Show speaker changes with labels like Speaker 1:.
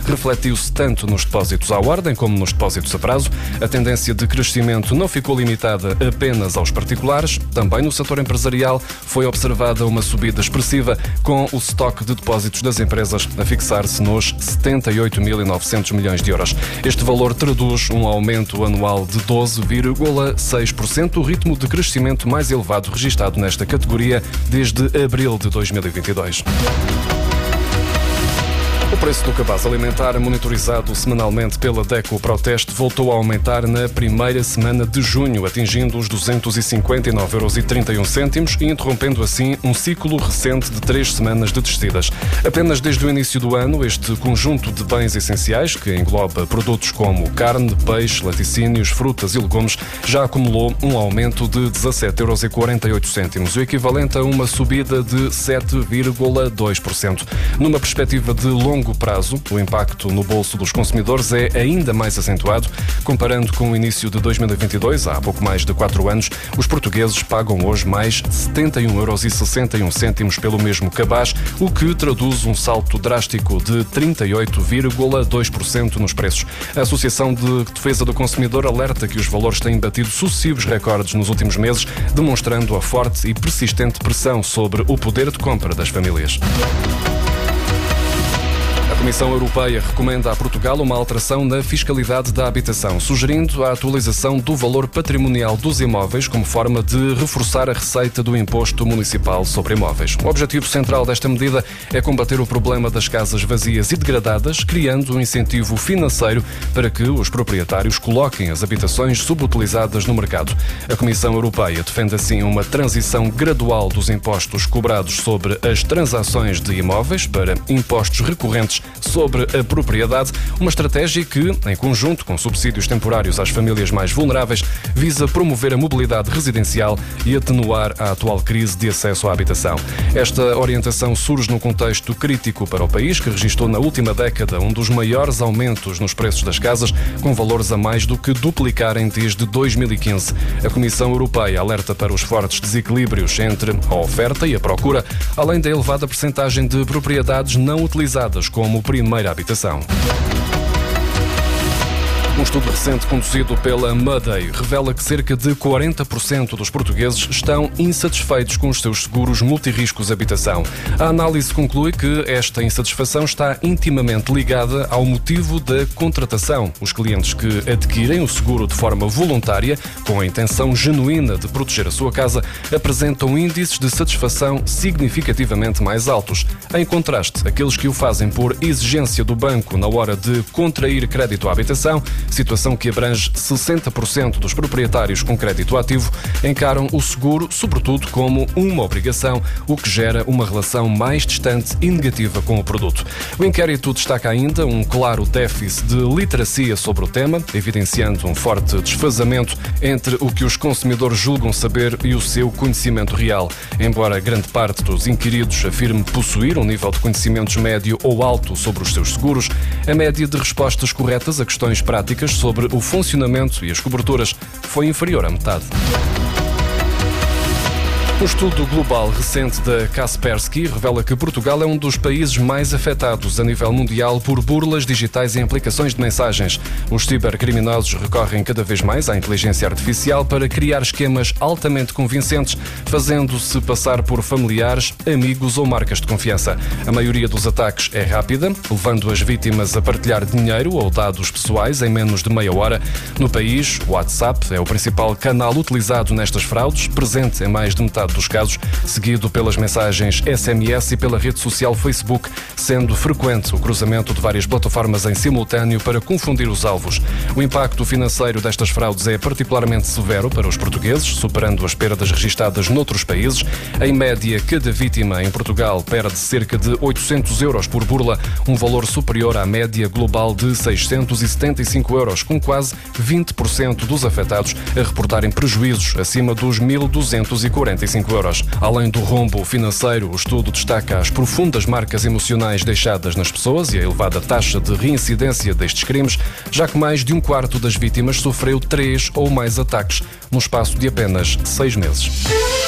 Speaker 1: refletiu-se tanto nos depósitos à ordem como nos depósitos a prazo. A tendência de crescimento não ficou limitada apenas aos particulares. Também no setor empresarial foi observada uma subida expressiva, com o estoque de depósitos das empresas a fixar-se nos 78.900 milhões de euros. Este valor traduz um aumento anual de 12,6%, o ritmo de crescimento mais elevado registado nesta categoria desde abril de 2022. O preço do cabaz alimentar, monitorizado semanalmente pela DECO Proteste, voltou a aumentar na primeira semana de junho, atingindo os 259,31 € e interrompendo assim um ciclo recente de 3 semanas de descidas. Apenas desde o início do ano, este conjunto de bens essenciais, que engloba produtos como carne, peixe, laticínios, frutas e legumes, já acumulou um aumento de 17,48 €, o equivalente a uma subida de 7,2%. Numa perspectiva de longo prazo, o impacto no bolso dos consumidores é ainda mais acentuado. Comparando com o início de 2022, há pouco mais de 4 anos, os portugueses pagam hoje mais 71,61 € pelo mesmo cabaz, o que traduz um salto drástico de 38,2% nos preços. A Associação de Defesa do Consumidor alerta que os valores têm batido sucessivos recordes nos últimos meses, demonstrando a forte e persistente pressão sobre o poder de compra das famílias. A Comissão Europeia recomenda a Portugal uma alteração na fiscalidade da habitação, sugerindo a atualização do valor patrimonial dos imóveis como forma de reforçar a receita do imposto municipal sobre imóveis. O objetivo central desta medida é combater o problema das casas vazias e degradadas, criando um incentivo financeiro para que os proprietários coloquem as habitações subutilizadas no mercado. A Comissão Europeia defende assim uma transição gradual dos impostos cobrados sobre as transações de imóveis para impostos recorrentes sobre a propriedade, uma estratégia que, em conjunto com subsídios temporários às famílias mais vulneráveis, visa promover a mobilidade residencial e atenuar a atual crise de acesso à habitação. Esta orientação surge num contexto crítico para o país, que registrou na última década um dos maiores aumentos nos preços das casas, com valores a mais do que duplicarem desde 2015. A Comissão Europeia alerta para os fortes desequilíbrios entre a oferta e a procura, além da elevada percentagem de propriedades não utilizadas como primeira habitação. Um estudo recente conduzido pela Mudday revela que cerca de 40% dos portugueses estão insatisfeitos com os seus seguros multirriscos habitação. A análise conclui que esta insatisfação está intimamente ligada ao motivo da contratação. Os clientes que adquirem o seguro de forma voluntária, com a intenção genuína de proteger a sua casa, apresentam índices de satisfação significativamente mais altos. Em contraste, aqueles que o fazem por exigência do banco na hora de contrair crédito à habitação, situação que abrange 60% dos proprietários com crédito ativo, encaram o seguro, sobretudo, como uma obrigação, o que gera uma relação mais distante e negativa com o produto. O inquérito destaca ainda um claro déficit de literacia sobre o tema, evidenciando um forte desfazamento entre o que os consumidores julgam saber e o seu conhecimento real. Embora grande parte dos inquiridos afirme possuir um nível de conhecimentos médio ou alto sobre os seus seguros, a média de respostas corretas a questões práticas sobre o funcionamento e as coberturas foi inferior à metade. Um estudo global recente da Kaspersky revela que Portugal é um dos países mais afetados a nível mundial por burlas digitais em aplicações de mensagens. Os cibercriminosos recorrem cada vez mais à inteligência artificial para criar esquemas altamente convincentes, fazendo-se passar por familiares, amigos ou marcas de confiança. A maioria dos ataques é rápida, levando as vítimas a partilhar dinheiro ou dados pessoais em menos de meia hora. No país, o WhatsApp é o principal canal utilizado nestas fraudes, presente em mais de metade dos casos, seguido pelas mensagens SMS e pela rede social Facebook, sendo frequente o cruzamento de várias plataformas em simultâneo para confundir os alvos. O impacto financeiro destas fraudes é particularmente severo para os portugueses, superando as perdas registadas noutros países. Em média, cada vítima em Portugal perde cerca de 800 € por burla, um valor superior à média global de 675 €, com quase 20% dos afetados a reportarem prejuízos acima dos 1.245 €. Além do rombo financeiro, o estudo destaca as profundas marcas emocionais deixadas nas pessoas e a elevada taxa de reincidência destes crimes, já que mais de um quarto das vítimas sofreu 3 ou mais ataques no espaço de apenas 6 meses.